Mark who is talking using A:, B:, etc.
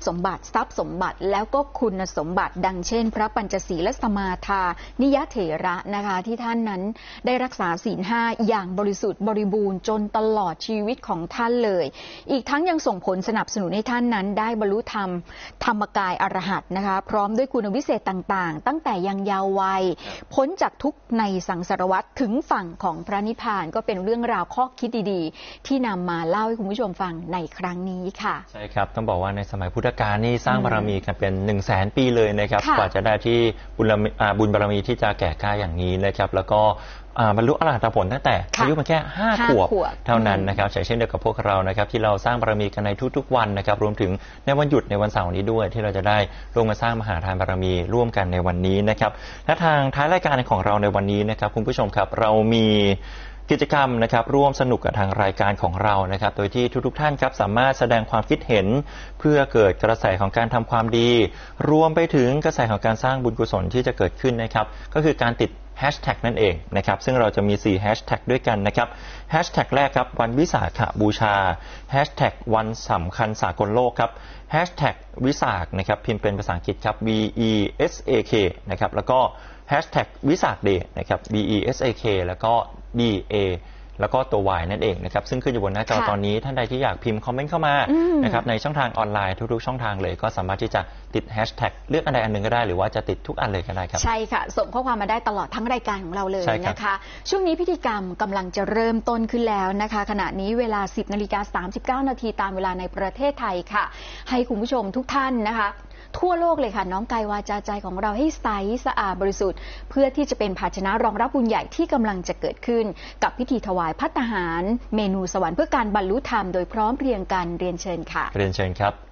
A: สมบัติทรัพย์สมบัติแล้วก็คุณสมบัติดังเช่นพระปัญจศีลสมาทานิยเถระนะคะที่ท่านนั้นได้รักษาศีล 5อย่างบริสุทธิ์บริบูรณ์จนตลอดชีวิตของท่านเลยอีกทั้งยังส่งผลสนับสนุนให้ท่านนั้นได้บรรลุธรรมธรรมกายอรหัตนะคะพร้อมด้วยคุณวิเศษต่างๆตั้งแต่ยังเยาว์วัยพ้นจากทุกข์ในสังสารวัฏถึงฝั่งของพระนิพพานก็เป็นเรื่องราวข้อคิดดีๆที่นำมาเล่าให้คุณผู้ชมฟังในครั้งนี้ค่ะ
B: ใช่ครับต้องบอกว่าในสมัยพุทธกาลนี่สร้างบารมีกันเป็น 100,000 ปีเลยนะครับกว่าจะได้ที่บุญบารมีที่จะแก่กล้าอย่างนี้นะครับแล้วก็บรรลุอรหัตผลตั้งแต่อายุมันแค่5 ขวบเท่านั้นนะครับเช่นเดียวกับพวกเรานะครับที่เราสร้างบารมีกันในทุกๆวันนะครับรวมถึงในวันหยุดในวันเสาร์นี้ด้วยที่เราจะได้ร่วมมาสร้างมหาทานบารมีร่วมกันในวันนี้นะครับและทางท้ายรายการของเราในวันนี้นะครับคุณผู้ชมครับเรามีกิจกรรมนะครับร่วมสนุกกับทางรายการของเรานะครับโดยที่ทุกท่านครับสามารถแสดงความคิดเห็นเพื่อเกิดกระแสของการทำความดีรวมไปถึงกระแสของการสร้างบุญกุศลที่จะเกิดขึ้นนะครับก็คือการติดแฮชแท็กนั่นเองนะครับซึ่งเราจะมี4แฮชแท็กด้วยกันนะครับแฮชแท็กแรกครับวันวิสาขบูชาแฮชแท็กวันสำคัญสากลโลกครับแฮชแท็กวิสาขนะครับพิมพ์เป็นภาษาอังกฤษครับ VESAK นะครับแล้วก็แฮชแท็กวิสาขเดย์นะครับ VESAK แล้วก็ DA แล้วก็ตัว Y นั่นเองนะครับซึ่งขึ้นอยู่บนหน้าจอตอนนี้ท่านใดที่อยากพิมพ์คอมเมนต์เข้ามานะครับในช่องทางออนไลน์ทุกๆช่องทางเลยก็สามารถที่จะติดแฮชแท็กเลือกอันใดอันหนึ่งก็ได้หรือว่าจะติดทุกอันเลยก็ได้ครับ
A: ใช่ค่ะส่งข้อความมาได้ตลอดทั้งรายการของเราเลยนะคะช่วงนี้พิธีกรรมกำลังจะเริ่มต้นขึ้นแล้วนะคะขณะนี้เวลา 10:39 นาทีตามเวลาในประเทศไทยค่ะให้คุณผู้ชมทุกท่านนะคะทั่วโลกเลยค่ะน้อมกายวาจาใจของเราให้ใสสะอาดบริสุทธิ์เพื่อที่จะเป็นภาชนะรองรับบุญใหญ่ที่กำลังจะเกิดขึ้นกับพิธีถวายภัตตาหารเมนูสวรรค์เพื่อการบรรลุธรรมโดยพร้อมเพรียงกันเรียนเชิญค่ะ
B: เรียนเชิญครับ